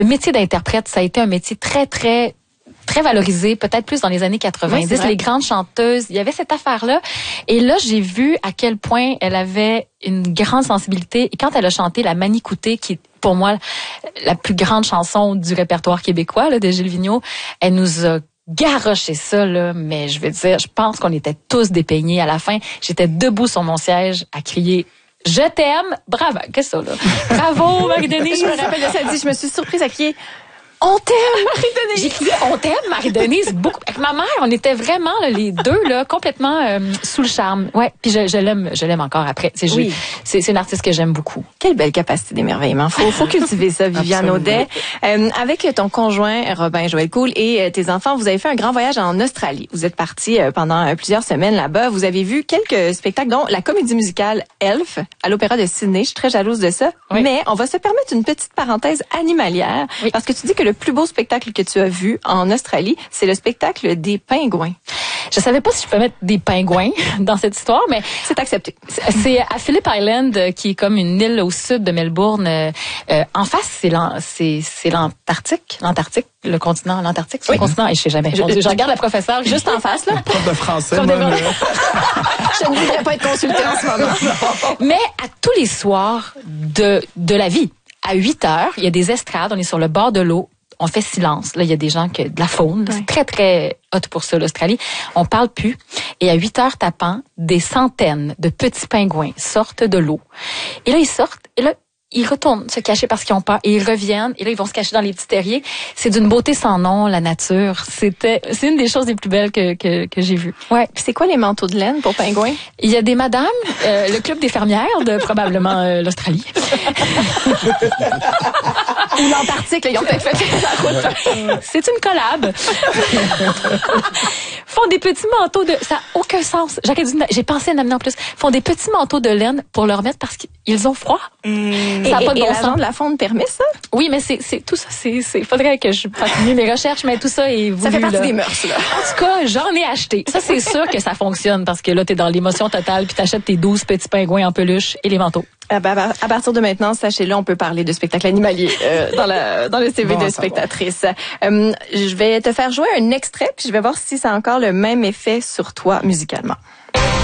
le métier d'interprète, ça a été un métier très, très très valorisé, peut-être plus dans les années 90. Oui, les grandes chanteuses, il y avait cette affaire-là. Et là, j'ai vu à quel point elle avait une grande sensibilité. Et quand elle a chanté la Manicoutée, qui est pour moi la plus grande chanson du répertoire québécois là, de Gilles Vigneault, elle nous a garoché ça, là, mais je veux dire, je pense qu'on était tous dépeignés à la fin. J'étais debout sur mon siège à crier « Je t'aime ». Bravo, qu'est-ce que ça, là? Bravo, Marie-Denise. Je me rappelle de ça, je me suis surprise à crier « On t'aime, Marie-Denise ». J'ai crié « On t'aime, Marie-Denise » beaucoup. Avec ma mère, on était vraiment là, les deux là, complètement sous le charme. Ouais, puis je l'aime encore après. C'est une artiste que j'aime beaucoup. Quelle belle capacité d'émerveillement. Faut cultiver ça, Viviane Audet. Avec ton conjoint Robin Joël Cool et tes enfants, vous avez fait un grand voyage en Australie. Vous êtes partis pendant plusieurs semaines là-bas. Vous avez vu quelques spectacles, dont la comédie musicale Elf à l'Opéra de Sydney. Je suis très jalouse de ça. Oui. Mais on va se permettre une petite parenthèse animalière, parce que tu dis que le plus beau spectacle que tu as vu en Australie, c'est le spectacle des pingouins. Je savais pas si je pouvais mettre des pingouins dans cette histoire, mais c'est accepté. C'est à Phillip Island, qui est comme une île au sud de Melbourne. En face, c'est l'Antarctique, le continent, l'Antarctique, c'est le continent. Et je sais jamais. Je regarde la professeure juste en face là. Prof de français. Je ne voudrais pas être consultée en ce moment. Mais à tous les soirs de la vie, à 8h, il y a des estrades. On est sur le bord de l'eau. On fait silence. Là, il y a des gens de la faune. C'est très, très hot pour ça, l'Australie. On parle plus. Et à 8h tapant, des centaines de petits pingouins sortent de l'eau. Et là, ils sortent. Et là, ils retournent se cacher parce qu'ils ont peur. Et ils reviennent. Et là, ils vont se cacher dans les petits terriers. C'est d'une beauté sans nom, la nature. C'est une des choses les plus belles que j'ai vues. Ouais. Puis c'est quoi les manteaux de laine pour pingouins? Il y a des madames, le club des fermières de probablement l'Australie. Ou l'Antarctique, là, ils ont peut-être fait la route. C'est une collab. Font des petits manteaux de... Ça n'a aucun sens. J'ai pensé à en amener en plus. Font des petits manteaux de laine pour leur mettre parce qu'ils ont froid. Ça n'a pas de bon sens. De la faune permet ça? Oui, mais c'est tout ça. Faudrait que je fasse mieux mes recherches, mais tout ça est voulu. Ça fait partie des mœurs, là. En tout cas, j'en ai acheté. Ça, c'est sûr que ça fonctionne parce que là, t'es dans l'émotion totale puis t'achètes tes 12 petits pingouins en peluche et les manteaux. À partir de maintenant, sachez-le, on peut parler de spectacle animalier dans le CV de spectatrice. Je vais te faire jouer un extrait, puis je vais voir si ça a encore le même effet sur toi musicalement.